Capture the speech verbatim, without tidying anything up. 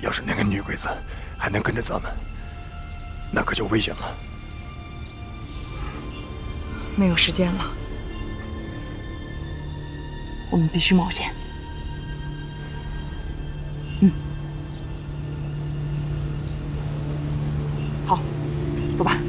要是那个女鬼子还能跟着咱们，那可就危险了。 没有时间了，我们必须冒险。嗯，好，走吧。